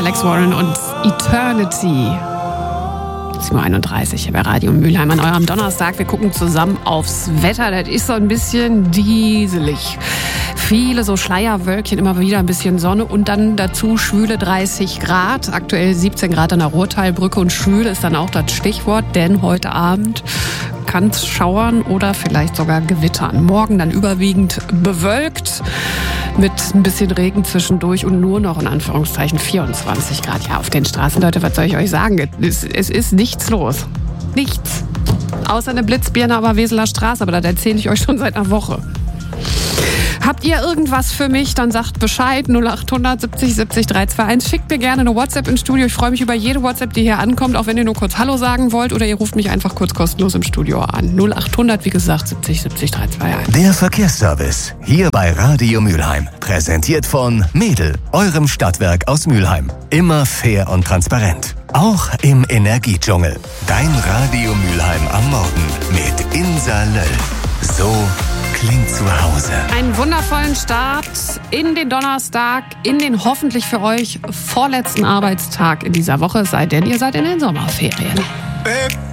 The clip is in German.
Alex Warren und Eternity. 7:31 bei Radio Mülheim an eurem Donnerstag. Wir gucken zusammen aufs Wetter. Das ist so ein bisschen dieselig. Viele so Schleierwölkchen, immer wieder ein bisschen Sonne und dann dazu schwüle 30 Grad. Aktuell 17 Grad an der Ruhrtalbrücke und schwül ist dann auch das Stichwort, denn heute Abend kann es schauern oder vielleicht sogar gewittern. Morgen dann überwiegend bewölkt mit ein bisschen Regen zwischendurch und nur noch in Anführungszeichen 24 Grad. Ja, auf den Straßen, Leute, was soll ich euch sagen? Es ist nichts los. Nichts. Außer eine Blitzbirne aber Weseler Straße, aber das erzähle ich euch schon seit einer Woche. Habt ihr irgendwas für mich, dann sagt Bescheid. 0800 70 70 321. Schickt mir gerne eine WhatsApp ins Studio. Ich freue mich über jede WhatsApp, die hier ankommt, auch wenn ihr nur kurz Hallo sagen wollt. Oder ihr ruft mich einfach kurz kostenlos im Studio an. 0800, wie gesagt, 70 70 321. Der Verkehrsservice, hier bei Radio Mülheim. Präsentiert von Mädel, eurem Stadtwerk aus Mülheim. Immer fair und transparent. Auch im Energiedschungel. Dein Radio Mülheim am Morgen mit Insa Löll. So klingt zu Hause. Einen wundervollen Start in den Donnerstag, in den hoffentlich für euch vorletzten Arbeitstag in dieser Woche, es sei denn, ihr seid in den Sommerferien.